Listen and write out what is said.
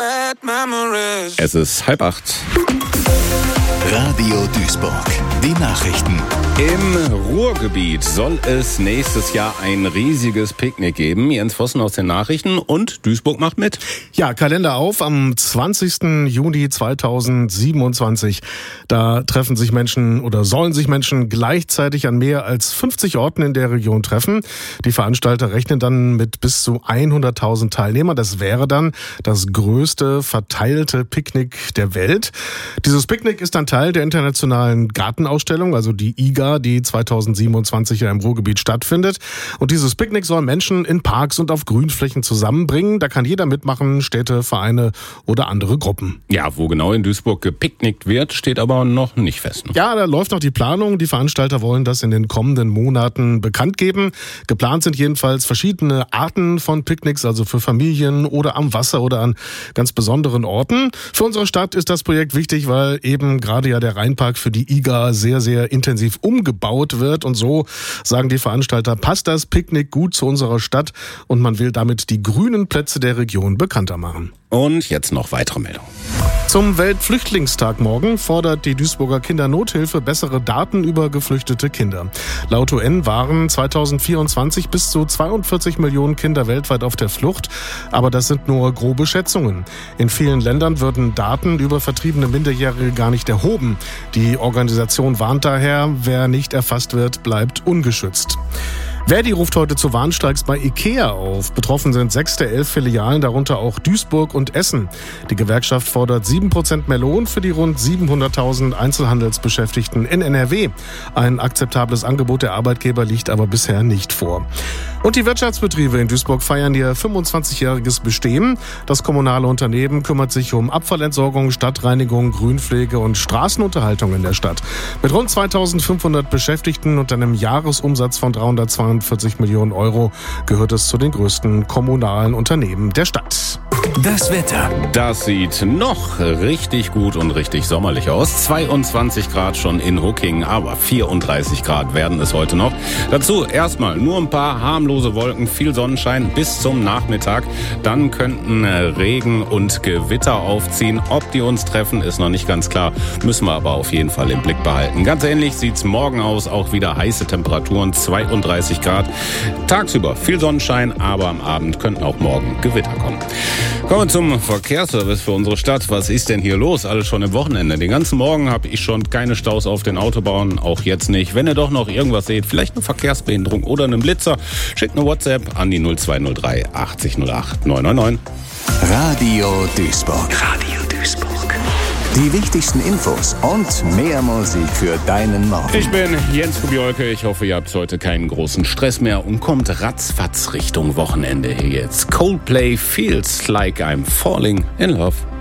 Es ist 7:30. Radio Duisburg. Die Nachrichten. Im Ruhrgebiet soll es nächstes Jahr ein riesiges Picknick geben. Jens Vossen aus den Nachrichten und Duisburg macht mit. Ja, Kalender auf am 20. Juni 2027. Da treffen sich Menschen oder sollen sich Menschen gleichzeitig an mehr als 50 Orten in der Region treffen. Die Veranstalter rechnen dann mit bis zu 100.000 Teilnehmern. Das wäre dann das größte verteilte Picknick der Welt. Dieses Picknick ist dann Teil der internationalen Gartenausstellung, also die IGA, die 2027 ja im Ruhrgebiet stattfindet. Und dieses Picknick soll Menschen in Parks und auf Grünflächen zusammenbringen. Da kann jeder mitmachen, Städte, Vereine oder andere Gruppen. Ja, wo genau in Duisburg gepicknickt wird, steht aber noch nicht fest. Ja, da läuft noch die Planung. Die Veranstalter wollen das in den kommenden Monaten bekannt geben. Geplant sind jedenfalls verschiedene Arten von Picknicks, also für Familien oder am Wasser oder an ganz besonderen Orten. Für unsere Stadt ist das Projekt wichtig, weil eben gerade ja der Rheinpark für die IGA sehr, sehr intensiv umgebaut wird. Und so, sagen die Veranstalter, passt das Picknick gut zu unserer Stadt und man will damit die grünen Plätze der Region bekannter machen. Und jetzt noch weitere Meldungen. Zum Weltflüchtlingstag morgen fordert die Duisburger Kindernothilfe bessere Daten über geflüchtete Kinder. Laut UN waren 2024 bis zu 42 Millionen Kinder weltweit auf der Flucht, aber das sind nur grobe Schätzungen. In vielen Ländern würden Daten über vertriebene Minderjährige gar nicht erhoben. Die Organisation warnt daher, wer nicht erfasst wird, bleibt ungeschützt. Verdi ruft heute zu Warnstreiks bei IKEA auf. Betroffen sind 6 der 11 Filialen, darunter auch Duisburg und Essen. Die Gewerkschaft fordert 7% mehr Lohn für die rund 700.000 Einzelhandelsbeschäftigten in NRW. Ein akzeptables Angebot der Arbeitgeber liegt aber bisher nicht vor. Und die Wirtschaftsbetriebe in Duisburg feiern ihr 25-jähriges Bestehen. Das kommunale Unternehmen kümmert sich um Abfallentsorgung, Stadtreinigung, Grünpflege und Straßenunterhaltung in der Stadt. Mit rund 2.500 Beschäftigten und einem Jahresumsatz von 342 Millionen Euro gehört es zu den größten kommunalen Unternehmen der Stadt. Das Wetter. Das sieht noch richtig gut und richtig sommerlich aus. 22 Grad schon in Hucking, aber 34 Grad werden es heute noch. Dazu erstmal nur ein paar harmlose Wolken, viel Sonnenschein bis zum Nachmittag. Dann könnten Regen und Gewitter aufziehen. Ob die uns treffen, ist noch nicht ganz klar. Müssen wir aber auf jeden Fall im Blick behalten. Ganz ähnlich sieht's morgen aus. Auch wieder heiße Temperaturen, 32 Grad. Tagsüber viel Sonnenschein, aber am Abend könnten auch morgen Gewitter kommen. Kommen wir zum Verkehrsservice für unsere Stadt. Was ist denn hier los? Alles schon im Wochenende. Den ganzen Morgen habe ich schon keine Staus auf den Autobahnen, auch jetzt nicht. Wenn ihr doch noch irgendwas seht, vielleicht eine Verkehrsbehinderung oder einen Blitzer, schickt eine WhatsApp an die 0203 80 08 999. Radio Duisburg. Radio Duisburg. Die wichtigsten Infos und mehr Musik für deinen Morgen. Ich bin Jens Kubiolke. Ich hoffe, ihr habt heute keinen großen Stress mehr und kommt ratzfatz Richtung Wochenende. Hier jetzt Coldplay, Feels Like I'm Falling in Love.